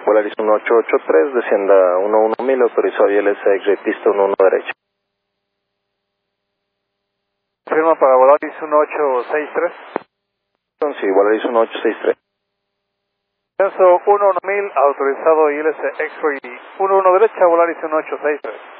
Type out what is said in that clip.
Volaris 1883, descienda 11000, autorizado ILS X-ray pista 11 derecha. Firma para Volaris 1863. Sí, Volaris 1863. Descenso 11000, autorizado ILS X-ray 11 derecha, Volaris 1863.